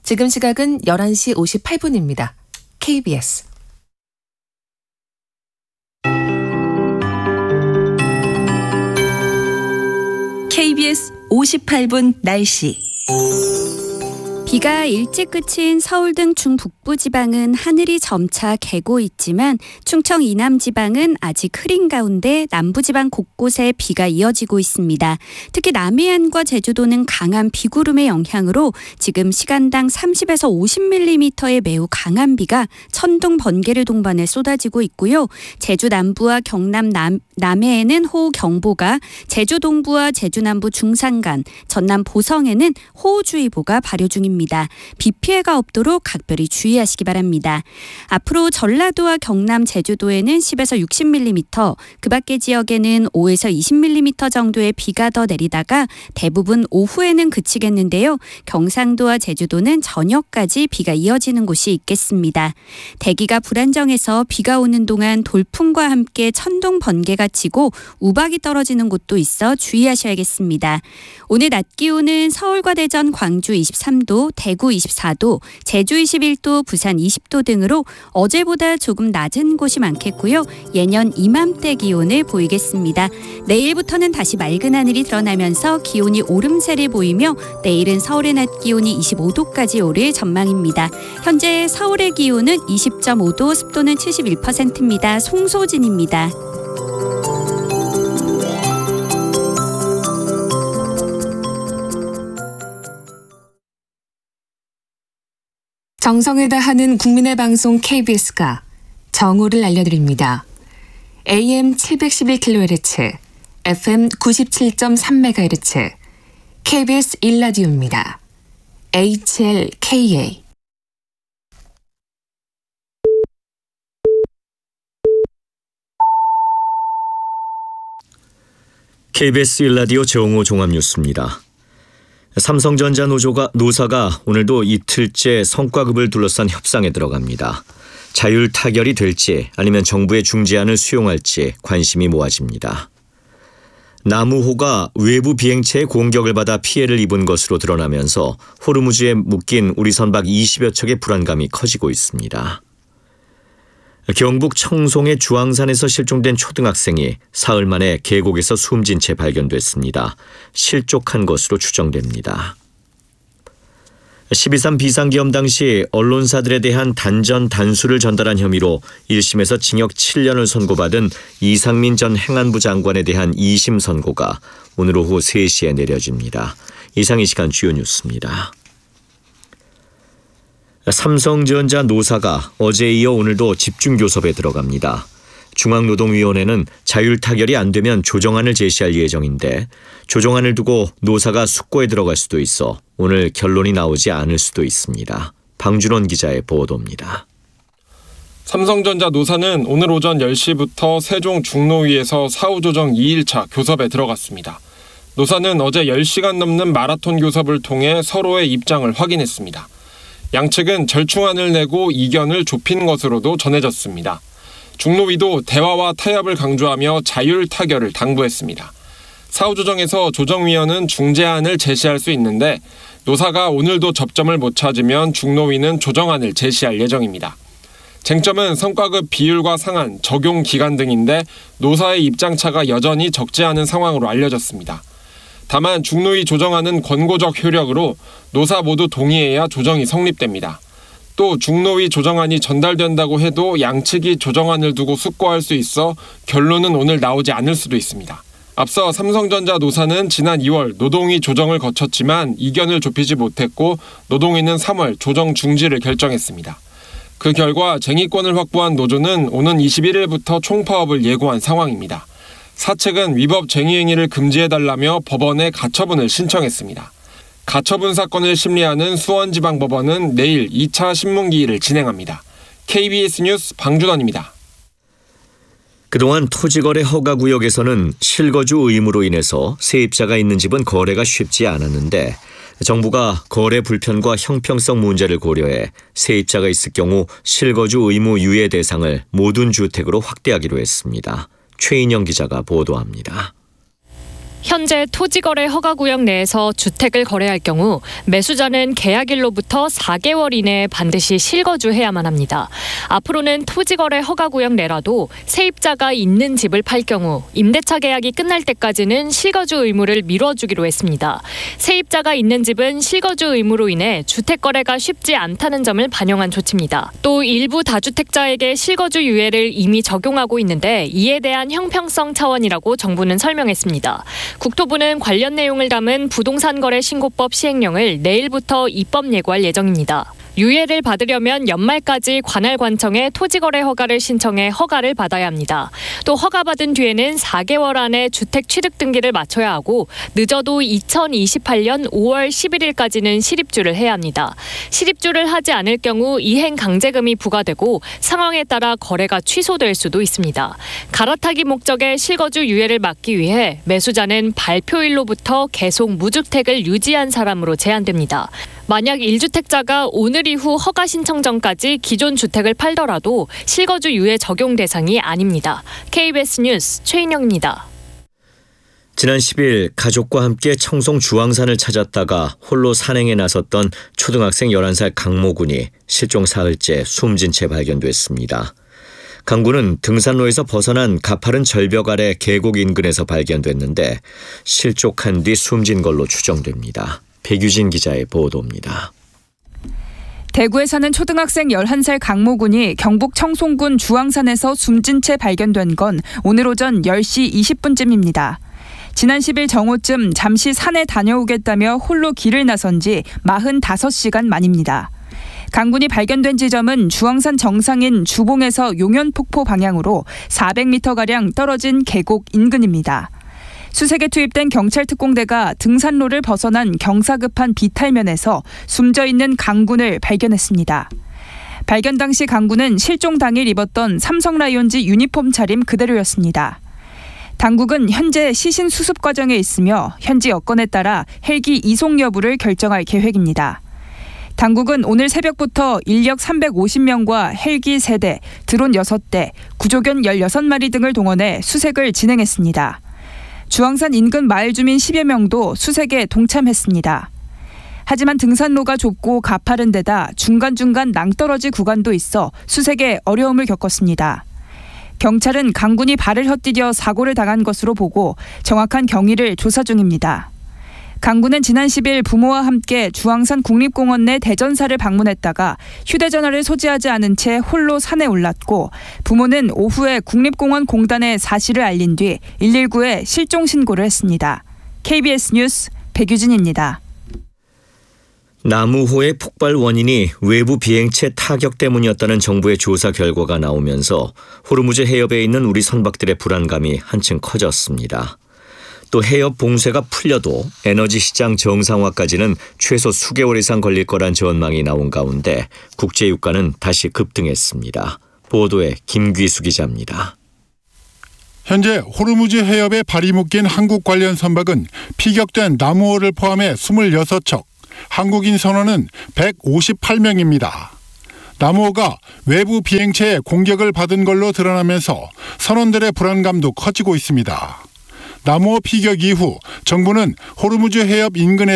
지금 시각은 11시 58분입니다. KBS KBS 58분 날씨. 비가 일찍 그친 서울 등 중북부 지방은 하늘이 점차 개고 있지만 충청 이남 지방은 아직 흐린 가운데 남부 지방 곳곳에 비가 이어지고 있습니다. 특히 남해안과 제주도는 강한 비구름의 영향으로 지금 시간당 30에서 50mm의 매우 강한 비가 천둥 번개를 동반해 쏟아지고 있고요. 제주 남부와 경남 남해에는 호우경보가, 제주 동부와 제주 남부 중산간, 전남 보성에는 호우주의보가 발효 중입니다. 비 피해가 없도록 각별히 주의하시기 바랍니다. 앞으로 전라도와 경남 제주도에는 10에서 60mm, 그 밖의 지역에는 5에서 20mm 정도의 비가 더 내리다가 대부분 오후에는 그치겠는데요. 경상도와 제주도는 저녁까지 비가 이어지는 곳이 있겠습니다. 대기가 불안정해서 비가 오는 동안 돌풍과 함께 천둥 번개가 치고 우박이 떨어지는 곳도 있어 주의하셔야겠습니다. 오늘 낮 기온은 서울과 대전, 광주 23도, 대구 24도, 제주 21도, 부산 20도 등으로 어제보다 조금 낮은 곳이 많겠고요. 예년 이맘때 기온을 보이겠습니다. 내일부터는 다시 맑은 하늘이 드러나면서 기온이 오름세를 보이며 내일은 서울의 낮 기온이 25도까지 오를 전망입니다. 현재 서울의 기온은 20.5도, 습도는 71%입니다. 송소진입니다. 정성을 다하는 국민의 방송 KBS가 정오를 알려드립니다. AM 711kHz, FM 97.3MHz, KBS 1라디오입니다. HLKA. KBS 1라디오 정오 종합뉴스입니다. 삼성전자 노사가 오늘도 이틀째 성과급을 둘러싼 협상에 들어갑니다. 자율 타결이 될지 아니면 정부의 중재안을 수용할지 관심이 모아집니다. 나무호가 외부 비행체의 공격을 받아 피해를 입은 것으로 드러나면서 호르무즈에 묶인 우리 선박 20여 척의 불안감이 커지고 있습니다. 경북 청송의 주황산에서 실종된 초등학생이 사흘 만에 계곡에서 숨진 채 발견됐습니다. 실족한 것으로 추정됩니다. 12.3 비상계엄 당시 언론사들에 대한 단전 단수를 전달한 혐의로 1심에서 징역 7년을 선고받은 이상민 전 행안부 장관에 대한 2심 선고가 오늘 오후 3시에 내려집니다. 이상 이 시간 주요 뉴스입니다. 삼성전자 노사가 어제에 이어 오늘도 집중교섭에 들어갑니다. 중앙노동위원회는 자율 타결이 안 되면 조정안을 제시할 예정인데 조정안을 두고 노사가 숙고에 들어갈 수도 있어 오늘 결론이 나오지 않을 수도 있습니다. 방준원 기자의 보도입니다. 삼성전자 노사는 오늘 오전 10시부터 세종 중노위에서 사후조정 2일차 교섭에 들어갔습니다. 노사는 어제 10시간 넘는 마라톤 교섭을 통해 서로의 입장을 확인했습니다. 양측은 절충안을 내고 이견을 좁힌 것으로도 전해졌습니다. 중노위도 대화와 타협을 강조하며 자율 타결을 당부했습니다. 사후조정에서 조정위원은 중재안을 제시할 수 있는데 노사가 오늘도 접점을 못 찾으면 중노위는 조정안을 제시할 예정입니다. 쟁점은 성과급 비율과 상한, 적용 기간 등인데 노사의 입장차가 여전히 적지 않은 상황으로 알려졌습니다. 다만 중노위 조정안은 권고적 효력으로 노사 모두 동의해야 조정이 성립됩니다. 또 중노위 조정안이 전달된다고 해도 양측이 조정안을 두고 숙고할 수 있어 결론은 오늘 나오지 않을 수도 있습니다. 앞서 삼성전자 노사는 지난 2월 노동위 조정을 거쳤지만 이견을 좁히지 못했고 노동위는 3월 조정 중지를 결정했습니다. 그 결과 쟁의권을 확보한 노조는 오는 21일부터 총파업을 예고한 상황입니다. 사측은 위법 쟁의행위를 금지해달라며 법원에 가처분을 신청했습니다. 가처분 사건을 심리하는 수원지방법원은 내일 2차 신문기일을 진행합니다. KBS 뉴스 방준원입니다. 그동안 토지거래 허가구역에서는 실거주 의무로 인해서 세입자가 있는 집은 거래가 쉽지 않았는데 정부가 거래 불편과 형평성 문제를 고려해 세입자가 있을 경우 실거주 의무 유예 대상을 모든 주택으로 확대하기로 했습니다. 최인영 기자가 보도합니다. 현재 토지거래 허가구역 내에서 주택을 거래할 경우 매수자는 계약일로부터 4개월 이내에 반드시 실거주해야만 합니다. 앞으로는 토지거래 허가구역 내라도 세입자가 있는 집을 팔 경우 임대차 계약이 끝날 때까지는 실거주 의무를 미뤄주기로 했습니다. 세입자가 있는 집은 실거주 의무로 인해 주택거래가 쉽지 않다는 점을 반영한 조치입니다. 또 일부 다주택자에게 실거주 유예를 이미 적용하고 있는데 이에 대한 형평성 차원이라고 정부는 설명했습니다. 국토부는 관련 내용을 담은 부동산거래신고법 시행령을 내일부터 입법 예고할 예정입니다. 유예를 받으려면 연말까지 관할관청에 토지거래 허가를 신청해 허가를 받아야 합니다. 또 허가받은 뒤에는 4개월 안에 주택 취득 등기를 마쳐야 하고 늦어도 2028년 5월 11일까지는 실입주를 해야 합니다. 실입주를 하지 않을 경우 이행 강제금이 부과되고 상황에 따라 거래가 취소될 수도 있습니다. 갈아타기 목적의 실거주 유예를 막기 위해 매수자는 발표일로부터 계속 무주택을 유지한 사람으로 제한됩니다. 만약 1주택자가 오늘 이후 허가 신청 전까지 기존 주택을 팔더라도 실거주 유예 적용 대상이 아닙니다. KBS 뉴스 최인영입니다. 지난 10일 가족과 함께 청송 주황산을 찾았다가 홀로 산행에 나섰던 초등학생 11살 강모 군이 실종 사흘째 숨진 채 발견됐습니다. 강 군은 등산로에서 벗어난 가파른 절벽 아래 계곡 인근에서 발견됐는데 실족한 뒤 숨진 걸로 추정됩니다. 백유진 기자의 보도입니다. 대구에 사는 초등학생 11살 강모 군이 경북 청송군 주황산에서 숨진 채 발견된 건 오늘 오전 10시 20분쯤입니다. 지난 10일 정오쯤 잠시 산에 다녀오겠다며 홀로 길을 나선 지 45시간 만입니다. 강 군이 발견된 지점은 주황산 정상인 주봉에서 용연폭포 방향으로 400m가량 떨어진 계곡 인근입니다. 수색에 투입된 경찰 특공대가 등산로를 벗어난 경사급한 비탈면에서 숨져있는 강 군을 발견했습니다. 발견 당시 강 군은 실종 당일 입었던 삼성 라이온즈 유니폼 차림 그대로였습니다. 당국은 현재 시신 수습 과정에 있으며 현지 여건에 따라 헬기 이송 여부를 결정할 계획입니다. 당국은 오늘 새벽부터 인력 350명과 헬기 3대, 드론 6대, 구조견 16마리 등을 동원해 수색을 진행했습니다. 주황산 인근 마을 주민 10여 명도 수색에 동참했습니다. 하지만 등산로가 좁고 가파른 데다 중간중간 낭떠러지 구간도 있어 수색에 어려움을 겪었습니다. 경찰은 강 군이 발을 헛디뎌 사고를 당한 것으로 보고 정확한 경위를 조사 중입니다. 강 군은 지난 10일 부모와 함께 주황산 국립공원 내 대전사를 방문했다가 휴대전화를 소지하지 않은 채 홀로 산에 올랐고 부모는 오후에 국립공원 공단에 사실을 알린 뒤 119에 실종 신고를 했습니다. KBS 뉴스 백유진입니다. 나무호의 폭발 원인이 외부 비행체 타격 때문이었다는 정부의 조사 결과가 나오면서 호르무즈 해협에 있는 우리 선박들의 불안감이 한층 커졌습니다. 또 해협 봉쇄가 풀려도 에너지 시장 정상화까지는 최소 수개월 이상 걸릴 거란 전망이 나온 가운데 국제 유가는 다시 급등했습니다. 보도에 김귀수 기자입니다. 현재 호르무즈 해협에 발이 묶인 한국 관련 선박은 피격된 나무호를 포함해 26척, 한국인 선원은 158명입니다. 나무호가 외부 비행체의 공격을 받은 걸로 드러나면서 선원들의 불안감도 커지고 있습니다. 나무호 피격 이후 정부는 호르무즈 해협 인근에